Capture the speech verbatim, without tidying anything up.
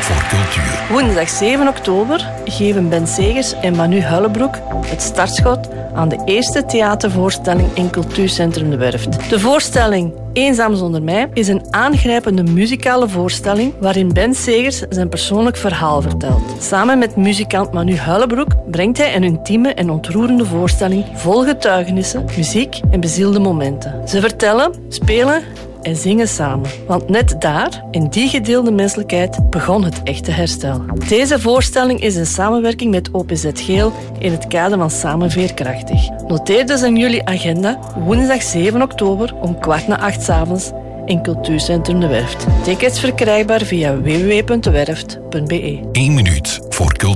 voor cultuur. Woensdag zeven oktober geven Ben Segers en Manu Hullebroek het startschot aan de eerste theatervoorstelling in Cultuurcentrum De Werft. De voorstelling Eenzaam zonder mij is een aangrijpende muzikale voorstelling waarin Ben Segers zijn persoonlijk verhaal vertelt. Samen met muzikant Manu Hullebroek brengt hij een intieme en ontroerende voorstelling vol getuigenissen, muziek en bezielde momenten. Ze vertellen, spelen en zingen samen. Want net daar, in die gedeelde menselijkheid, begon het echte herstel. Deze voorstelling is een samenwerking met O P Z Geel in het kader van Samen Veerkrachtig. Noteer dus in jullie agenda woensdag zeven oktober om kwart na acht 's avonds in Cultuurcentrum De Werft. Tickets verkrijgbaar via w w w punt de werft punt b e. Eén minuut voor cultuur.